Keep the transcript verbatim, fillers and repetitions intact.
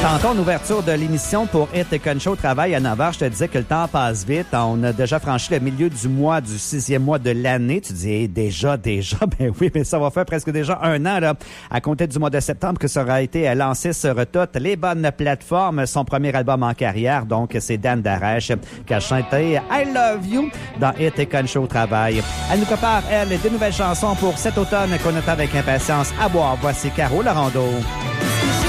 Tantôt, en ouverture de l'émission pour Hit et Concho au travail à neuf heures, je te disais que le temps passe vite. On a déjà franchi le milieu du mois, du sixième mois de l'année. Tu dis, hey, déjà, déjà, ben oui, mais ça va faire presque déjà un an, là, à compter du mois de septembre que ça aura été lancé sur toutes les bonnes plateformes. Son premier album en carrière, donc, c'est Dan Darèche qui a chanté I Love You dans Hit et Concho au travail. Elle nous prépare, elle, des nouvelles chansons pour cet automne qu'on attend avec impatience à boire. Voici Caro Laurando.